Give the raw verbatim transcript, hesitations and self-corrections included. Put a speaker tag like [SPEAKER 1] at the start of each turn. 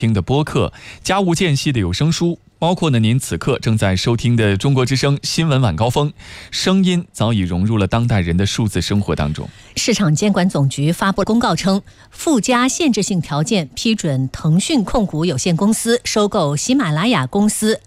[SPEAKER 1] 听的播客、家务间隙的有声书，包括呢您此刻正在收听的中国之声新闻晚高峰，声音早已融入了当代人的数字生活当中。
[SPEAKER 2] 市场监管总局发布公告称，附加限制性条件批准腾讯控股有限公司收购喜马拉雅公司